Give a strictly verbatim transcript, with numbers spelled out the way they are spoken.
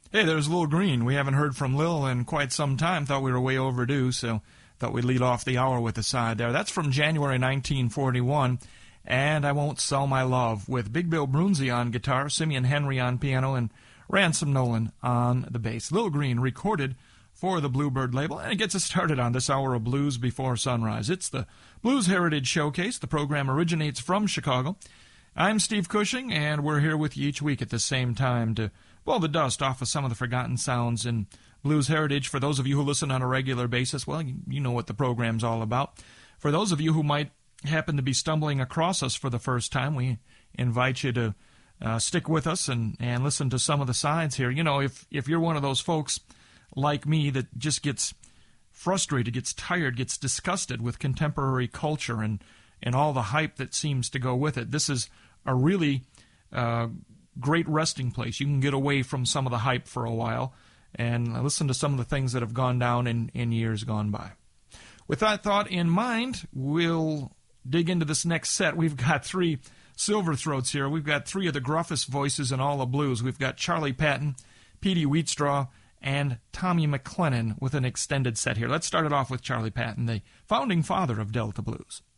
Hey, there's Lil Green. We haven't heard from Lil in quite some time. Thought we were way overdue, so thought we'd lead off the hour with a side there. That's from January nineteen forty-one, and I Won't Sell My Love, with Big Bill Brunzi on guitar, Simeon Henry on piano, and Ransom Nolan on the bass. Lil Green recorded for the Bluebird label, and it gets us started on this hour of Blues Before Sunrise. It's the Blues Heritage Showcase. The program originates from Chicago. I'm Steve Cushing, and we're here with you each week at the same time to blow the dust off of some of the forgotten sounds in blues heritage. For those of you who listen on a regular basis, well, you, you know what the program's all about. For those of you who might happen to be stumbling across us for the first time, we invite you to uh, stick with us and, and listen to some of the sides here. You know, if, if you're one of those folks like me that just gets frustrated, gets tired, gets disgusted with contemporary culture and, and all the hype that seems to go with it, this is a really uh, great resting place. You can get away from some of the hype for a while and listen to some of the things that have gone down in, in years gone by. With that thought in mind, we'll dig into this next set. We've got three silver throats here. We've got three of the gruffest voices in all of blues. We've got Charlie Patton, Petey Wheatstraw, and Tommy McLennan with an extended set here. Let's start it off with Charlie Patton, the founding father of Delta Blues.